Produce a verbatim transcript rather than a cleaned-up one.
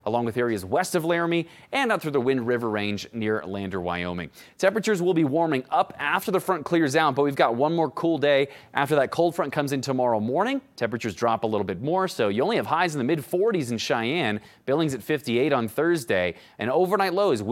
along with areas west of Laramie and up through the Wind River Range near Lander, Wyoming. Temperatures will be warming up after the front clears out, but we've got one more cool day after that cold front comes in tomorrow morning. Temperatures drop a little bit more, so you only have highs in the mid forties in Cheyenne. Billings at fifty-eight on Thursday, and overnight lows